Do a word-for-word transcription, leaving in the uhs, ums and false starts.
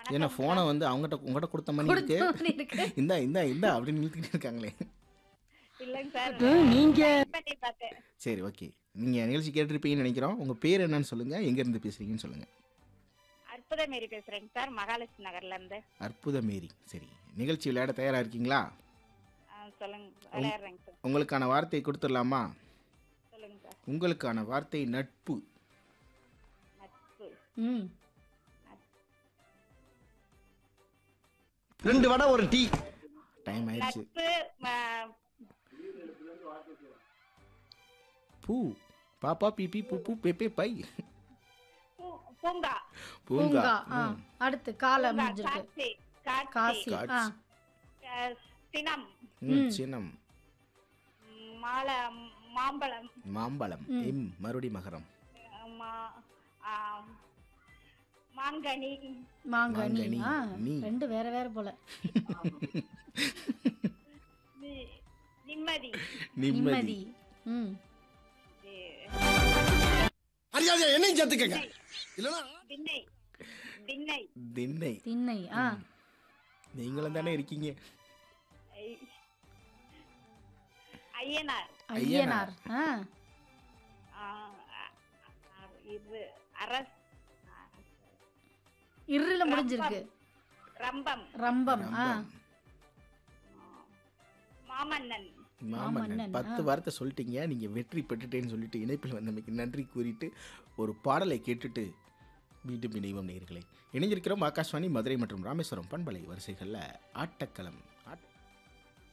ஏன்னா வணக்கம் ஃபோனை சார். வந்து அவங்ககிட்ட உங்ககிட்ட கொடுத்த மாதிரி இருக்கு. கொடுத்த இருக்கு. இந்தா இந்தா இந்தா அப்படின்னு இழுத்துக்கிட்டே இருக்காங்களே. இல்லைங்க சார். அது நீங்க ட்ரை பண்ணி பார்த்தேன். சரி, ஓகே. நீங்கள் நிகழ்ச்சி கேட்டிருப்பீங்கன்னு நினைக்கிறோம். உங்கள் பேர் என்னன்னு சொல்லுங்கள், எங்கேருந்து பேசுகிறீங்கன்னு சொல்லுங்கள். அற்புத மேரி பேசுறேங்க சார், மகாலட்சுமி நகர்ல இருந்து. அற்புத மேரி. சரி, நிகழ்ச்சி விளையாட தயாராக இருக்கீங்களா? ஆ, சொல்லுங்க விளையாடுறேங்க சார். உங்களுக்கான வார்த்தை கொடுத்துடலாமா? சொல்லுங்க சார். உங்களுக்கான வார்த்தை நட்பு. நட்பு. ம் ரெண்டு வடை ஒரு டீ. டைம் ஆயிடுச்சு. நட்பு. ஆ, பூ. பாப்பா பிபி பூ பூ பெப்பே பை. பூ- பூங்கா. பூங்கா. பூங்கா. ஆ, ம். அடுத்து காலை பூங்கா, முடிஞ்சிருக்கு. காட்சி. காட்சி. காசி. ஆ, காட்சி. ஆ, சினம். ம், சின்னம். ம், மாலை. மாம்பழம். மாம்பழம். ம். இம் மறுபடி மகரம். மா- ஆ, மாங்கனி. மாங்கனி. மாங்கனி. ஆ, நீ. ரெண்டு வேற வேற போல. நி- நிம்மதி. நிம்மதி. நிம்மதி. ம் அறியாத என்னையும் சேர்த்துக்கங்க. இல்லனா திண்ணை. திண்ணை. திண்ணை. திண்ணை. ஆ, நீங்களும் தானே இருக்கீங்க. ஐ- ஐயனார். ஐயனார். ஆ, ஆ, ஆ, இது அரஸ். இருள முடிஞ்சிருக்கு. ரம்பம். ரம்பம். ஆ, ரம்பம். மாமன்னன். மாமன்னன். மாமன்னன். பத்து ஆ. வார்த்தை சொல்லிட்டீங்க. நீங்க வெற்றி பெற்றுட்டேன்னு சொல்லிட்டு இணைப்பில் வந்தமைக்கு நன்றி கூறிட்டு ஒரு பாடலை கேட்டுட்டு மீண்டும் இணைவோம் நேயர்களே. இணைஞ்சிருக்கிறோம் ஆகாஷ்வாணி மதுரை மற்றும் ராமேஸ்வரம் பண்பலை வரிசைகளில் ஆட்டக்களம்.